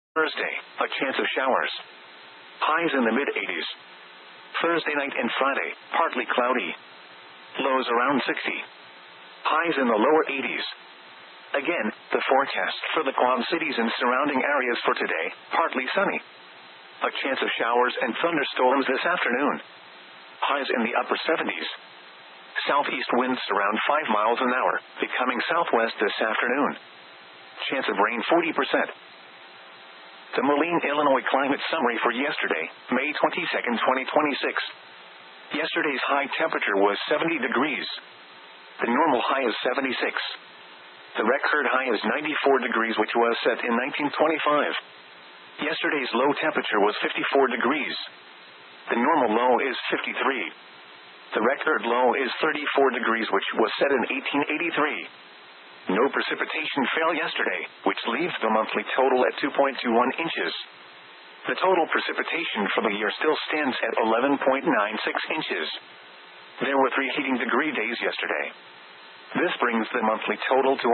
Thursday, a chance of showers. Highs in the mid-80s. Thursday night and Friday, partly cloudy. Lows around 60. Highs in the lower 80s. Again, the forecast for the Quad Cities and surrounding areas for today, partly sunny. A chance of showers and thunderstorms this afternoon. Highs in the upper 70s. Southeast winds around 5 miles an hour, becoming southwest this afternoon. Chance of rain 40%. The Moline, Illinois climate summary for yesterday, May 22, 2026. Yesterday's high temperature was 70 degrees. The normal high is 76. The record high is 94 degrees, which was set in 1925. Yesterday's low temperature was 54 degrees. The normal low is 53. The record low is 34 degrees, which was set in 1883. No precipitation fell yesterday, which leaves the monthly total at 2.21 inches. The total precipitation for the year still stands at 11.96 inches. There were 3 heating degree days yesterday. This brings the monthly total to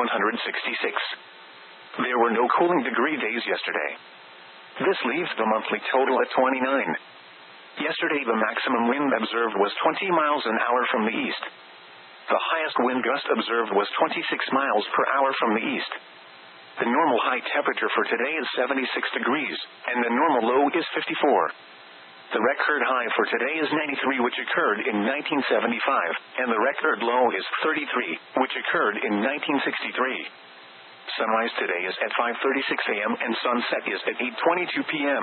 166. There were no cooling degree days yesterday. This leaves the monthly total at 29. Yesterday the maximum wind observed was 20 miles an hour from the east. The highest wind gust observed was 26 miles per hour from the east. The normal high temperature for today is 76 degrees, and the normal low is 54. The record high for today is 93, which occurred in 1975, and the record low is 33, which occurred in 1963. Sunrise today is at 5:36 a.m. and sunset is at 8:22 p.m.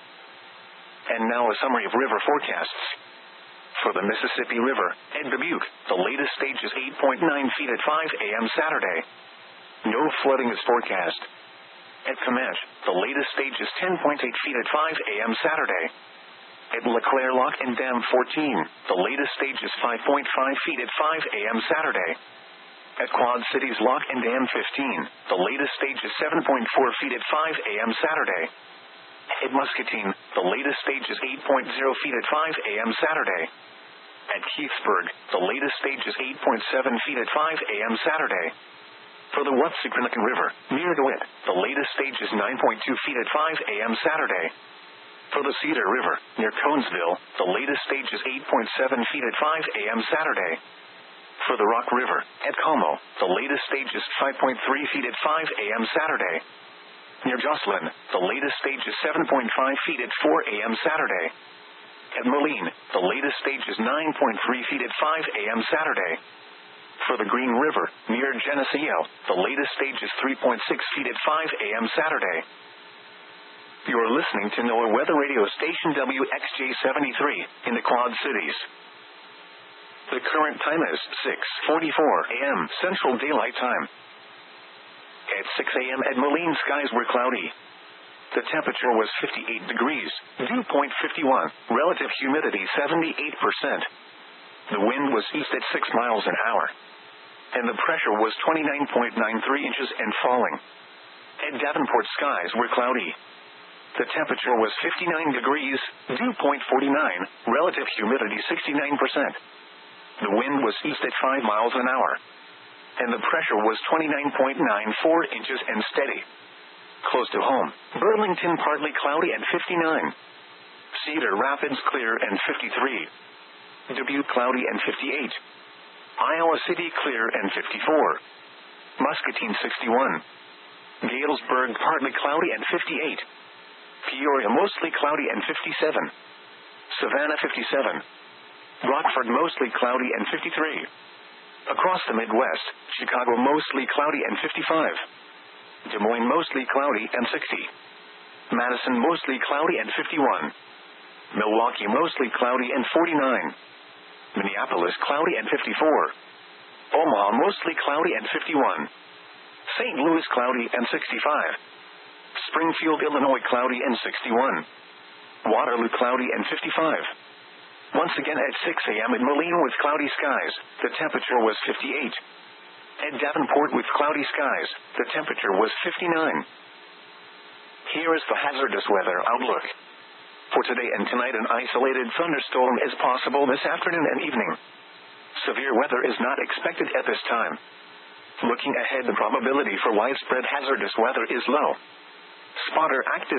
And now a summary of river forecasts. For the Mississippi River, at Dubuque, the latest stage is 8.9 feet at 5 a.m. Saturday. No flooding is forecast. At Comanche, the latest stage is 10.8 feet at 5 a.m. Saturday. At LeClaire Lock and Dam 14, the latest stage is 5.5 feet at 5 a.m. Saturday. At Quad Cities Lock and Dam 15, the latest stage is 7.4 feet at 5 a.m. Saturday. At Muscatine, the latest stage is 8.0 feet at 5 a.m. Saturday. At Keithsburg, the latest stage is 8.7 feet at 5 a.m. Saturday. For the Wapsiquanacan River, near DeWitt, the latest stage is 9.2 feet at 5 a.m. Saturday. For the Cedar River, near Conesville, the latest stage is 8.7 feet at 5 a.m. Saturday. For the Rock River, at Como, the latest stage is 5.3 feet at 5 a.m. Saturday. Near Jocelyn, the latest stage is 7.5 feet at 4 a.m. Saturday. At Moline, the latest stage is 9.3 feet at 5 a.m. Saturday. For the Green River, near Geneseo, the latest stage is 3.6 feet at 5 a.m. Saturday. You're listening to NOAA Weather Radio Station WXJ73 in the Quad Cities. The current time is 6:44 a.m. Central Daylight Time. At 6 a.m. at Moline, skies were cloudy. The temperature was 58 degrees, dew point 51, relative humidity 78%. The wind was east at 6 miles an hour. And the pressure was 29.93 inches and falling. At Davenport, skies were cloudy. The temperature was 59 degrees, dew point 49, relative humidity 69%. The wind was east at 5 miles an hour. And the pressure was 29.94 inches and steady. Close to home, Burlington partly cloudy at 59. Cedar Rapids clear and 53. Dubuque cloudy and 58. Iowa City clear and 54. Muscatine 61. Galesburg partly cloudy and 58. Peoria mostly cloudy and 57. Savannah 57. Rockford mostly cloudy and 53. Across the Midwest, Chicago mostly cloudy and 55. Des Moines mostly cloudy and 60. Madison mostly cloudy and 51. Milwaukee mostly cloudy and 49. Minneapolis cloudy and 54. Omaha mostly cloudy and 51. St. Louis cloudy and 65. Springfield, Illinois cloudy and 61. Waterloo cloudy and 55. Once again at 6 a.m. at Moline with cloudy skies, the temperature was 58. At Davenport with cloudy skies, the temperature was 59. Here is the hazardous weather outlook. For today and tonight, an isolated thunderstorm is possible this afternoon and evening. Severe weather is not expected at this time. Looking ahead, the probability for widespread hazardous weather is low. Spotter active.